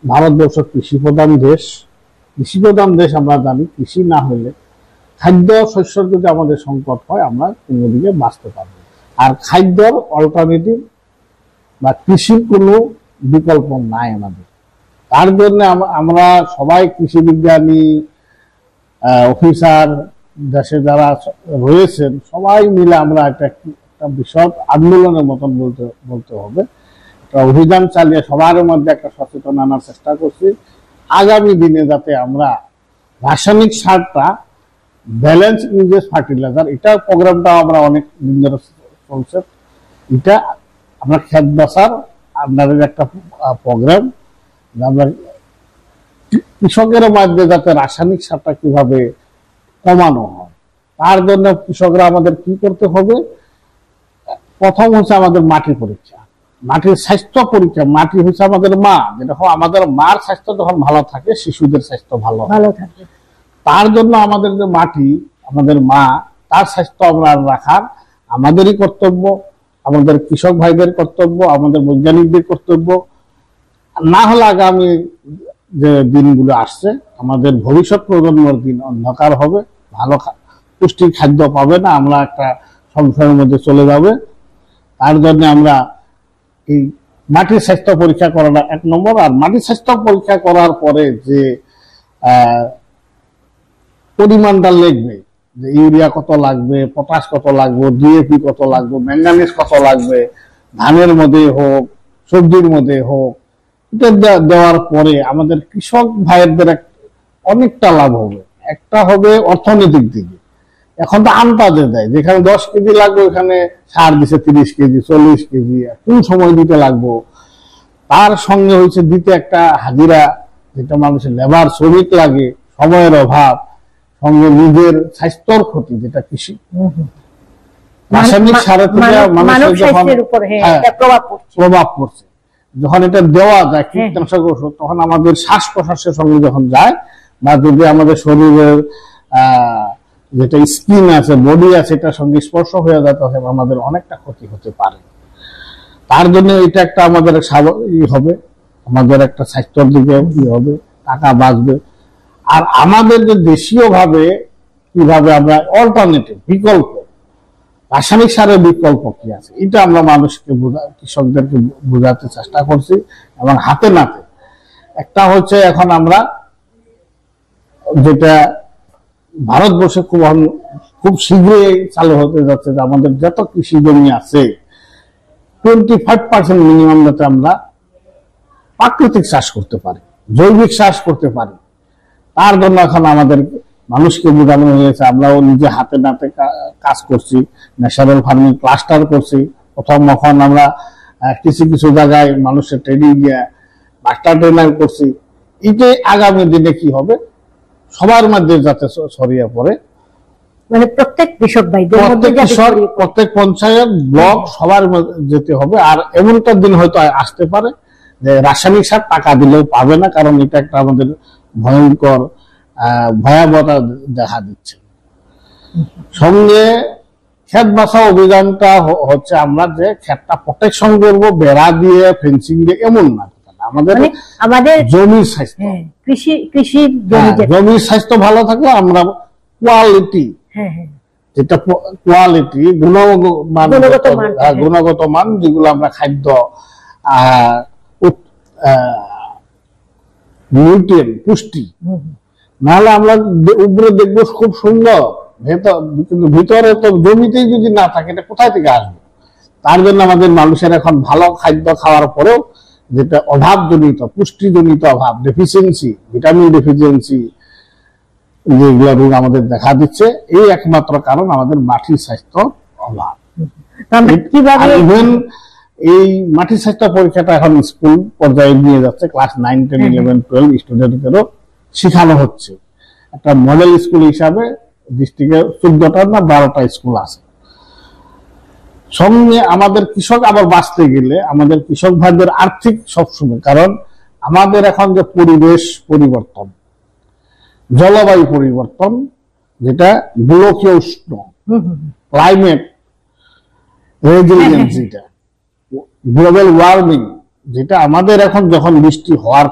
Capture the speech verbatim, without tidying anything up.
ভারতবর্ষ কৃষি প্রধান দেশ। কৃষি প্রধান দেশ আমরা জানি, কৃষি না হলে খাদ্য শস্যের যদি আমাদের সংকট হয় আমরা কোনোদিকে বাঁচতে পারবো। আর খাদ্যর অল্টারনেটিভ বা কৃষির কোনো বিকল্প নাই আমাদের। তার জন্য আমরা সবাই কৃষি বিজ্ঞানী, অফিসার, দেশে যারা রয়েছেন সবাই মিলে আমরা একটা একটা বিশদ আন্দোলনের মতন বলতে বলতে হবে, একটা অভিযান চালিয়ে সবার মধ্যে একটা সচেতন আনার চেষ্টা করছি। আগামী দিনে যাতে আমরা রাসায়নিক সারটা ব্যালেন্স ইউজেস ফার্টিলাইজার, এটা প্রোগ্রামটা আমরা অনেক দিন ধরে চলছে। এটা আমরা ক্ষেত বাঁচার আপনাদের একটা প্রোগ্রাম, আমরা কৃষকের মধ্যে যাতে রাসায়নিক সারটা কিভাবে কমানো হয় তার জন্য কৃষকরা আমাদের কি করতে হবে। প্রথম হচ্ছে আমাদের মাটি পরীক্ষা, মাটির স্বাস্থ্য পরীক্ষা। মাটি হচ্ছে আমাদের মা, যেটা আমাদের মার স্বাস্থ্য যখন ভালো থাকে শিশুদের স্বাস্থ্য ভালো ভালো থাকে। তার জন্য আমাদের যে মাটি, আমাদের মা, তার স্বাস্থ্য আমরা রাখার আমাদেরই কর্তব্য, আমাদের কৃষক ভাইদের কর্তব্য, আমাদের বৈজ্ঞানিকদের কর্তব্য। না হলে আগামী যে দিনগুলো আসছে আমাদের ভবিষ্যৎ প্রজন্মের দিন অন্ধকার হবে, ভালো পুষ্টির খাদ্য পাবে না, আমরা একটা সংসারের মধ্যে চলে যাবে। তার জন্য আমরা এই মাটির স্বাস্থ্য পরীক্ষা করাটা এক নম্বর। আর মাটির স্বাস্থ্য পরীক্ষা করার পরে যে পরিমাণটা লিখবে, যে ইউরিয়া কত লাগবে, পটাশ কত লাগবে, ডিএপি কত লাগবে, ম্যাঙ্গানিজ কত লাগবে, ধানের মধ্যে হোক সবজির মধ্যে হোক, এটা দেওয়ার পরে আমাদের কৃষক ভাইয়েরদের অনেকটা লাভ হবে। একটা হবে অর্থনৈতিক দিকে, এখন তো আন্দাজে দেয়, যেখানে দশ কেজি লাগবে ওখানে সার দিছে তিরিশ কেজি চল্লিশ কেজি, কোন সময় দিতে লাগবো। তার সঙ্গে হয়েছে দিতে একটা হাজিরা, যেটা মানুষের লেবার শ্রমিক লাগে, সময়ের অভাব, সঙ্গে নিজের স্বাস্থ্যর ক্ষতি, যেটা কৃষি রাসায়নিক সারের থেকে মানুষের যখন প্রভাব পড়ছে, যখন এটা দেওয়া যায় কীটনাশক ওষুধ, তখন আমাদের শ্বাস প্রশ্বাসের সঙ্গে যখন যায়, বা যদি আমাদের শরীরের আহ যেটা স্কিন আছে, বডি আছে, এটার সঙ্গে স্পর্শ হয়ে যায়, তখন আমাদের অনেকটা ক্ষতি হতে পারে। তার জন্য এটা একটা আমাদের ই হবে, আমাদের একটা স্বাস্থ্যের দিকে ই হবে, টাকা বাঁচবে। আর আমাদের যে দেশীয় ভাবে কিভাবে আমরা অল্টারনেটিভ বিকল্প, রাসায়নিক সারের বিকল্প কি আছে, এটা আমরা মানুষকে বোঝা, কৃষকদেরকে বোঝাতে চেষ্টা করছি এবং হাতে নাতে। একটা হচ্ছে এখন আমরা যেটা ভারতবর্ষে খুব খুব শীঘ্রই চালু হতে যাচ্ছে, যে আমাদের যত কৃষি জমি আছে টোয়েন্টি ফাইভ পার্সেন্ট মিনিমাম যাতে আমরা প্রাকৃতিক চাষ করতে পারি, জৈবিক চাষ করতে পারি। তার জন্য এখন আমাদের মানুষকে বোঝানো হয়েছে, আমরাও নিজে হাতে নাতে কাজ করছি, ন্যাচারাল ফার্মিং ক্লাস্টার করছি। প্রথম এখন আমরা কিছু কিছু জায়গায় মানুষের ট্রেনিং দিয়ে মাস্টার ট্রেনার করছি। এতে আগামী দিনে কি হবে, সবার মধ্যে যাতে ছড়িয়ে পড়ে, মানে প্রত্যেক কৃষক ভাইদের মধ্যে, কৃষক প্রত্যেক পঞ্চায়েত ব্লক সবার যেতে হবে। আর এমনটা দিন হয়তো আসতে পারে যে রাসায়নিক সার টাকা দিলেও পাবে না, কারণ এটা একটা আমাদের ভয়ঙ্কর আহ ভয়াবহতা দেখা দিচ্ছে। সঙ্গে ক্ষেত বাঁচাও অভিযানটা হচ্ছে আমরা যে ক্ষেতটা প্রোটেকশন করবো বেড়া দিয়ে, ফেন্সিং দিয়ে, এমন না, আমাদের আমাদের জমির স্বাস্থ্য, কৃষি কৃষির জমির স্বাস্থ্য ভালো থাকলে আমরা কোয়ালিটি, যেটা কোয়ালিটি গুণগত মান, গুণগত মান যেগুলো আমরা খাদ্য আহ নিউট্রিয়েন্ট পুষ্টি, নাহলে আমরা উপরে দেখবো খুব সুন্দর, ভেতর কিন্তু ভিতরে তো জমিতেই যদি না থাকে এটা কোথায় থেকে আসবে। তার জন্য আমাদের মানুষের এখন ভালো খাদ্য খাওয়ার পরেও যেটা অভাবজনিত, পুষ্টিজনিত অভাব, ডেফিসিয়েন্সি, ভিটামিন ডেফিসিয়েন্সি, যেগুলো রোগ আমাদের দেখা দিচ্ছে, এই একমাত্র কারণ আমাদের মাটির স্বাস্থ্য অভাব। ইভেন এই মাটির স্বাস্থ্য পরীক্ষাটা এখন স্কুল পর্যায়ে নিয়ে যাচ্ছে, class nine ten eleven twelve স্টুডেন্টদেরও শেখানো হচ্ছে। একটা মডেল স্কুল হিসাবে ডিস্ট্রিক্টে চোদ্দটা না বারোটা স্কুল আছে। সঙ্গে আমাদের কৃষক আবার বাঁচতে গেলে আমাদের কৃষক ভাইদের আর্থিক সবসময়, কারণ আমাদের এখন যে পরিবেশ পরিবর্তন, জলবায়ু পরিবর্তন, যেটা গোলকীয় উষ্ণ ক্লাইমেট রেজিলিয়েন্স, যেটা গ্লোবাল ওয়ার্মিং, যেটা আমাদের এখন যখন বৃষ্টি হওয়ার